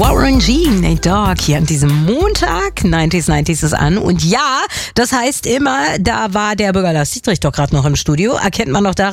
Warren G, Nate Dogg hier an diesem Montag. 90s ist an. Und ja, das heißt immer, da war der Bürger Lars Dietrich doch gerade noch im Studio. Erkennt man noch daran,